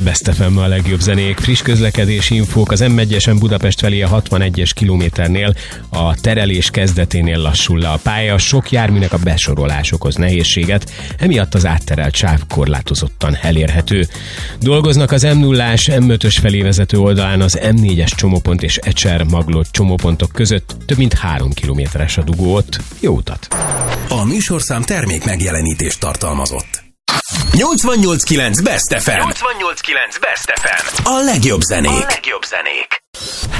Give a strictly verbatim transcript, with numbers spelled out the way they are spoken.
Best ef em a legjobb zenék, friss közlekedési infók az em egyesen Budapest felé a hatvanegyes kilométernél, a terelés kezdeténél lassul le a pálya, sok járműnek a besorolás okoz nehézséget, emiatt az átterelt sáv korlátozottan elérhető. Dolgoznak az em nullás, em ötös felé vezető oldalán az em négyes csomópont és Ecser-Maglód csomópontok között, több mint három kilométeres a dugó ott. Jó utat! A műsorszám termék megjelenítést tartalmazott. nyolcvannyolc kilenc Best ef em. nyolcvannyolc kilenc Best ef em. A legjobb zenék. A legjobb zenék.